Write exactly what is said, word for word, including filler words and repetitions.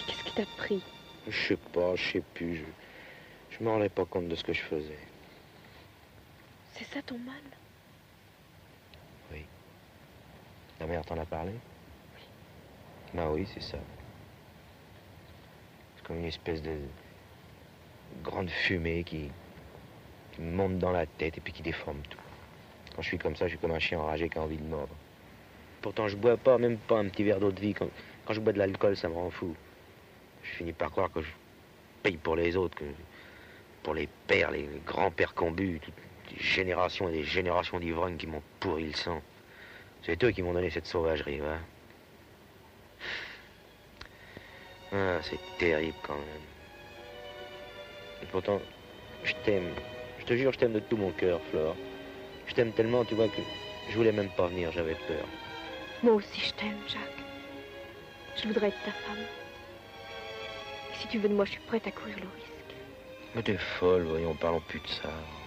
Qu'est-ce qui t'a pris? Je sais pas, je sais plus. Je, je me rendais pas compte de ce que je faisais. C'est ça ton mal? Oui. Ta mère t'en a parlé? Oui. Ben oui, c'est ça. C'est comme une espèce de grande fumée qui, qui me monte dans la tête et puis qui déforme tout. Quand je suis comme ça, je suis comme un chien enragé qui a envie de mordre. Pourtant, je bois pas, même pas un petit verre d'eau de vie. Quand, quand je bois de l'alcool, ça me rend fou. Je finis par croire que je paye pour les autres, que pour les pères, les, les grands-pères qu'on bu, toutes des générations et des générations d'ivrognes qui m'ont pourri le sang. C'est eux qui m'ont donné cette sauvagerie, va. Ah, c'est terrible quand même. Et pourtant, je t'aime. Je te jure, je t'aime de tout mon cœur, Flore. Je t'aime tellement, tu vois, que je voulais même pas venir, j'avais peur. Moi aussi, je t'aime, Jacques. Je voudrais être ta femme. Et si tu veux de moi, je suis prête à courir le risque. Mais t'es folle, voyons, parlons plus de ça.